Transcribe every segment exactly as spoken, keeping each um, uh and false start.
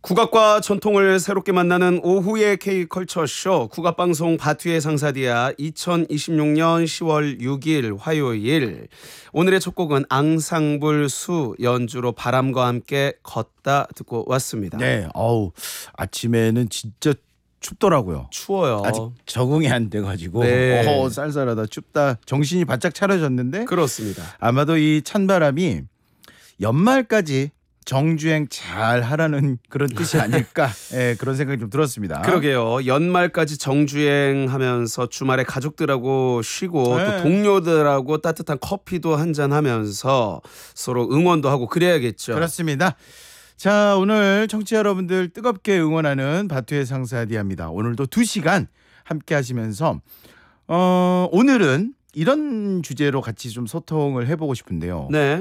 국악과 전통을 새롭게 만나는 오후의 K컬처쇼 국악방송 바투의 상사디아 이천이십육 년 시월 육일 화요일. 오늘의 첫 곡은 앙상블 수 연주로 바람과 함께 걷다 듣고 왔습니다. 네, 어우 아침에는 진짜 춥더라고요. 추워요. 아직 적응이 안 돼가지고 네. 어, 쌀쌀하다 춥다 정신이 바짝 차려졌는데 그렇습니다. 아마도 이 찬바람이 연말까지 정주행 잘 하라는 그런 뜻이 아닐까 예, 그런 생각이 좀 들었습니다. 그러게요. 연말까지 정주행하면서 주말에 가족들하고 쉬고 네. 또 동료들하고 따뜻한 커피도 한잔하면서 서로 응원도 하고 그래야겠죠. 그렇습니다. 자, 오늘 청취자 여러분들 뜨겁게 응원하는 바투의 상사디아입니다. 오늘도 두 시간 함께 하시면서 어, 오늘은 이런 주제로 같이 좀 소통을 해보고 싶은데요. 네.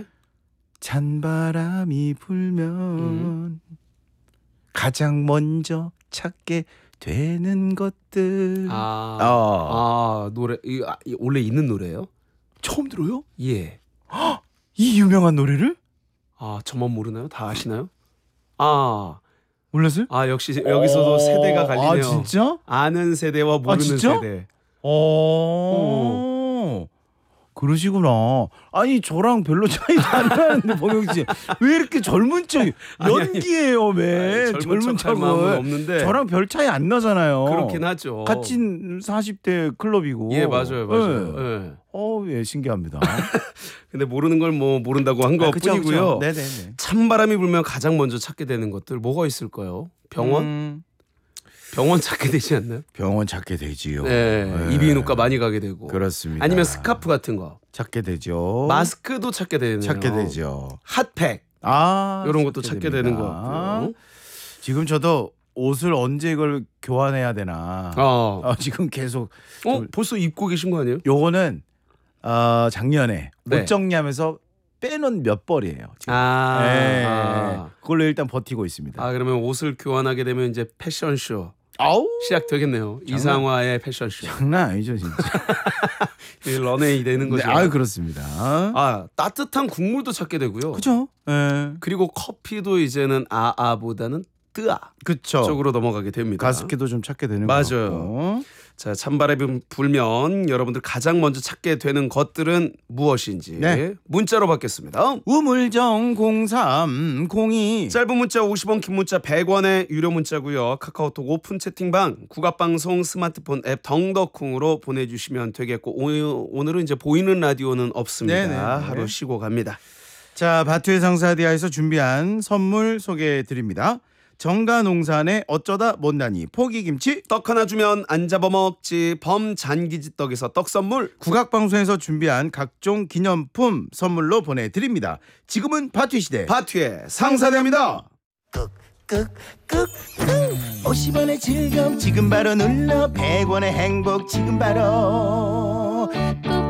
찬바람이 불면 음. 가장 먼저 찾게 되는 것들. 아, 어. 아 노래 이, 아, 이 원래 있는 노래예요? 처음 들어요? 예. 헉, 이 유명한 노래를? 아 저만 모르나요? 다 아시나요? 아, 몰랐어요? 아 역시 여기서도 세대가 갈리네요. 아 진짜? 아는 세대와 모르는 아, 진짜? 세대. 어. 그러시구나. 아니 저랑 별로 차이도 안 나는데 범용 씨 왜 이렇게 젊은 척 연기예요 왜? 아니, 젊은 젊은 척할 마음은 척을 없는데 저랑 별 차이 안 나잖아요. 그렇긴 하죠. 같이 사십 대 클럽이고. 예 맞아요 맞아요. 네. 예. 어, 예 신기합니다. 근데 모르는 걸 뭐 모른다고 한 것 아, 그쵸, 뿐이고요. 그쵸. 네네네. 찬바람이 불면 가장 먼저 찾게 되는 것들 뭐가 있을까요? 병원? 음, 병원 찾게 되지 않나요? 병원 찾게 되지요. 네. 네. 이비인후과 많이 가게 되고. 그렇습니다. 아니면 스카프 같은 거. 찾게 되죠. 마스크도 찾게 되네요. 찾게 되죠. 핫팩. 아, 이런 것도 찾게 됩니다. 되는 것 같고요. 지금 저도 옷을 언제 이걸 교환해야 되나. 어. 어, 지금 계속 어, 벌써 입고 계신 거 아니에요? 요거는 어, 작년에 네. 옷 정리하면서 빼놓은 몇 벌이에요. 지금. 아, 네. 아. 그걸로 일단 버티고 있습니다. 아, 그러면 옷을 교환하게 되면 이제 패션쇼 아우 시작되겠네요. 장난- 이상화의 패션쇼. 장난 아니죠 진짜. 런웨이 되는 네, 거죠. 아 그렇습니다. 아, 따뜻한 국물도 찾게 되고요. 그죠? 예. 그리고 커피도 이제는 아아보다는 뜨아 그쵸. 쪽으로 넘어가게 됩니다. 가습기도 좀 찾게 되는 맞아요. 것 같고. 자, 찬바람이 불면 여러분들 가장 먼저 찾게 되는 것들은 무엇인지 네. 문자로 받겠습니다. 우물정 공삼공이 짧은 문자 오십 원, 긴 문자 백 원의 유료 문자고요. 카카오톡 오픈 채팅방, 국악방송 스마트폰 앱 덩덕콩으로 보내주시면 되겠고 오늘, 오늘은 이제 보이는 라디오는 없습니다. 네네. 하루 쉬고 갑니다. 자, 바투의 상사디아에서 준비한 선물 소개해 드립니다. 정가농산의 어쩌다 못나니 포기김치, 떡 하나 주면 안 잡아먹지 범잔기지 떡에서 떡 선물, 국악방송에서 준비한 각종 기념품 선물로 보내드립니다. 지금은 바투 시대 바투의 상사대입니다. 꾹꾹꾹 오십 원의 즐거움 지금 바로 눌러 백 원의 행복 지금 바로